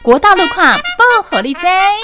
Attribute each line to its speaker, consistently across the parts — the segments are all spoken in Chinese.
Speaker 1: 国道路况报给你知。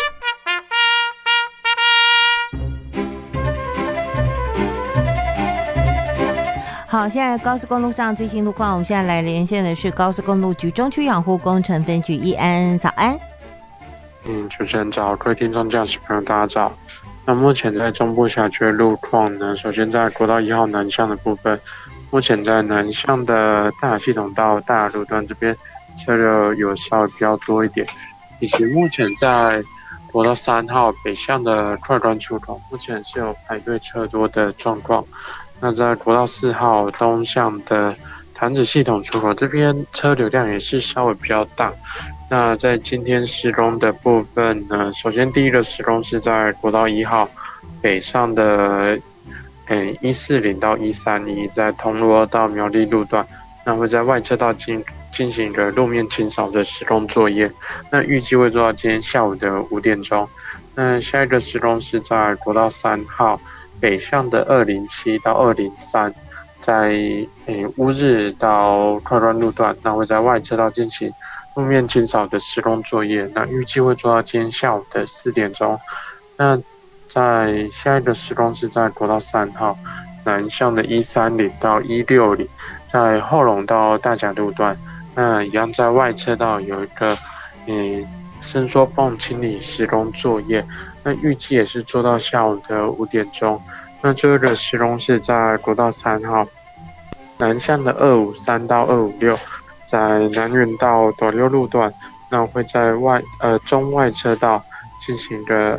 Speaker 2: 好，现在高速公路上最新路况，我们现在来连线的是高速公路局中区养护工程分局义安，早安。
Speaker 3: 主持人早，各位听众驾驶朋友大家早。那目前在中部辖区的路况呢，首先在国道1号南向的部分，目前在南向的大雅系统到大雅路段这边车流有稍微比较多一点，以及目前在国道3号北向的快端出口，目前是有排队车多的状况。那在国道4号东向的潭子系统出口这边车流量也是稍微比较大。那在今天施工的部分呢，首先第一个施工是在国道1号北上的140到131，在铜锣到苗栗路段，那会在外车道进行一个路面清扫的施工作业，那预计会做到今天下午的5点钟。那下一个施工是在国道3号北向的207到203，在乌日到快端路段，那会在外车道进行路面清扫的施工作业，那预计会做到今天下午的4点钟。那在下一个施工是在国道3号南向的130到160，在后龙到大甲路段，那一样在外车道有一个伸缩泵清理施工作业，那预计也是做到下午的5点钟。那最后的施工是在国道3号南向的253到256，在南园到斗六路段，那会在中外车道进行一个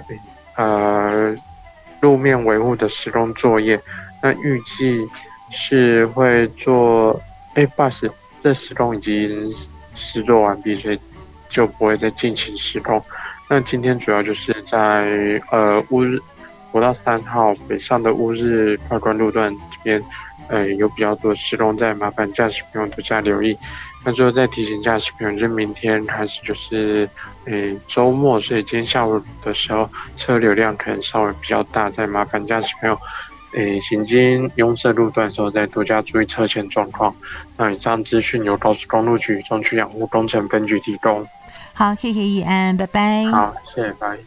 Speaker 3: 路面维护的施工作业，那预计是会做不好意思，这施工已经施作完毕，所以就不会再进行施工。那今天主要就是在国道3号北上的乌日快关路段这边有比较多的施工，在麻烦驾驶朋友多加留意。那最后再提醒驾驶朋友，就明天开始就是周末，所以今天下午的时候车流量可能稍微比较大，再麻烦驾驶朋友行经拥塞路段的时候再多加注意车前状况。那以上资讯由高速公路局中区养护工程分局提供。
Speaker 2: 好，谢谢义安，拜拜。
Speaker 3: 好，谢谢，拜。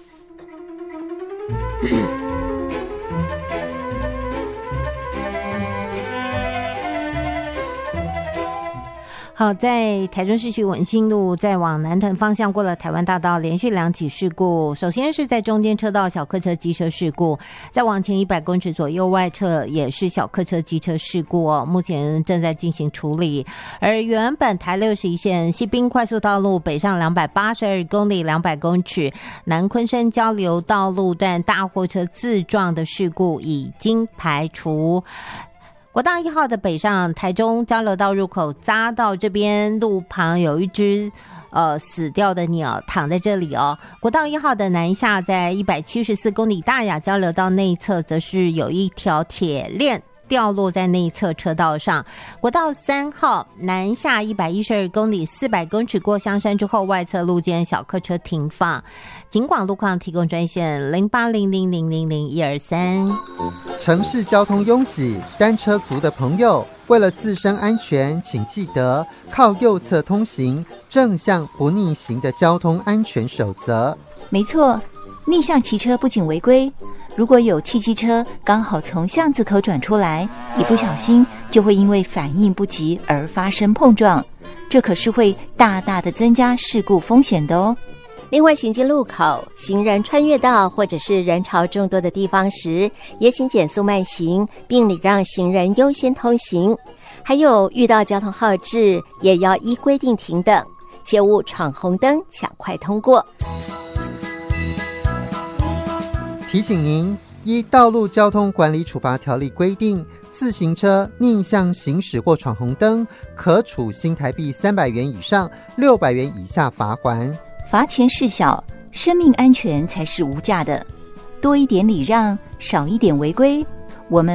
Speaker 2: 好，在台中市区文心路在往南屯方向过了台湾大道，连续2起事故。首先是在中间车道小客车机车事故，再往前100公尺左右外侧也是小客车机车事故哦，目前正在进行处理。而原本台61线西滨快速道路北上282公里200公尺南昆山交流道路段大货车自撞的事故已经排除。国道1号的北上台中交流道入口匝道这边路旁有一只死掉的鸟躺在这里哦。国道1号的南下在174公里大雅交流道内侧则是有一条铁链掉落在内侧车道上。国道3号南下112公里400公尺过香山之后，外侧路肩小客车停放。警广路况提供专线0800000123。
Speaker 4: 城市交通拥挤，单车族的朋友为了自身安全，请记得靠右侧通行，正向不逆行的交通安全守则。
Speaker 5: 没错，逆向骑车不仅违规，如果有汽机车刚好从巷子口转出来，一不小心就会因为反应不及而发生碰撞，这可是会大大的增加事故风险的哦。
Speaker 6: 另外，行经路口、行人穿越道或者是人潮众多的地方时，也请减速慢行，并礼让行人优先通行。还有遇到交通号志，也要依规定停等，切勿闯红灯抢快通过。
Speaker 4: 提醒您，依道路交通管理处罚条例规定，自行车逆向行驶或闯红灯，可处新台币300元以上600元以下罚锾。
Speaker 5: 罚钱事小，生命安全才是无价的。多一点礼让，少一点违规，我们